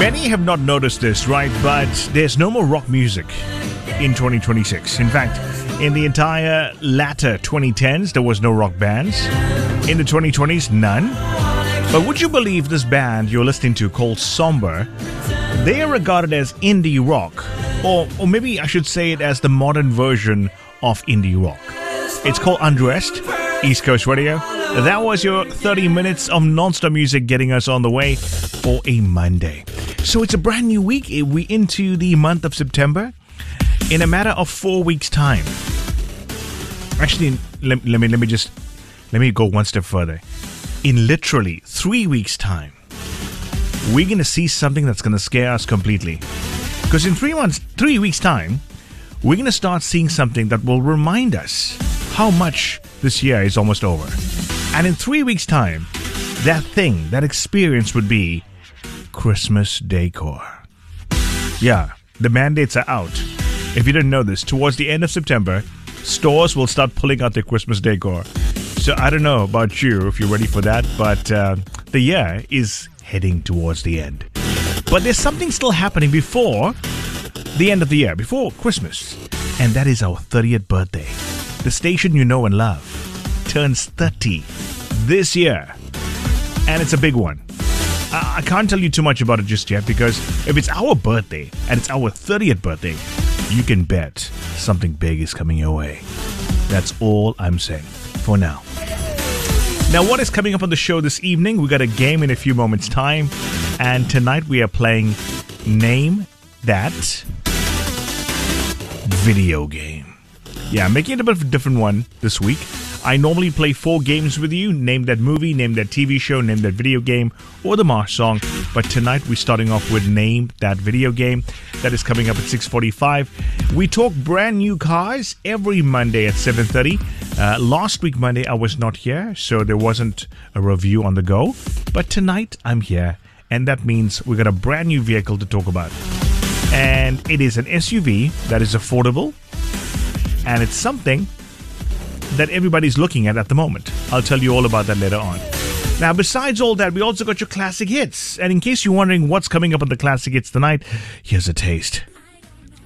Many have not noticed this, right? But there's no more rock music in 2026. In fact, in the entire latter 2010s, there was no rock bands. In the 2020s, none. But would you believe this band you're listening to called Somber, they are regarded as indie rock, or maybe I should say it as the modern version of indie rock. It's called Undressed, East Coast Radio. That was your 30 minutes of non-stop music getting us on the way for a Monday. So it's a brand new week. We're into the month of September in a matter of 4 weeks' time. Actually, let me go one step further. In literally 3 weeks' time, we're going to see something that's going to scare us completely. Because in 3 weeks' time, we're going to start seeing something that will remind us how much this year is almost over. And in 3 weeks' time, that experience would be Christmas decor. Yeah, the mandates are out. If you didn't know this, towards the end of September, stores will start pulling out their Christmas decor. So I don't know about you if you're ready for that, but the year is heading towards the end. But there's something still happening before the end of the year, before Christmas. And that is our 30th birthday. The station you know and love turns 30 this year. And it's a big one. I can't tell you too much about it just yet, because if it's our birthday and it's our 30th birthday, you can bet something big is coming your way. That's all I'm saying for now. Now, what is coming up on the show this evening? We got a game in a few moments' time. And tonight we are playing Name That Video Game. Yeah, I'm making it a bit of a different one this week. I normally play 4 games with you. Name that movie, name that TV show, name that video game, or the March song. But tonight we're starting off with Name That Video Game. That is coming up at 6:45. We talk brand new cars every Monday at 7:30. Last week Monday I was not here, so there wasn't a review on the go. But tonight I'm here, and that means we got a brand new vehicle to talk about. And it is an SUV that is affordable, and it's something that everybody's looking at the moment. I'll tell you all about that later on. Now, besides all that, we also got your classic hits. And in case you're wondering what's coming up on the classic hits tonight, here's a taste.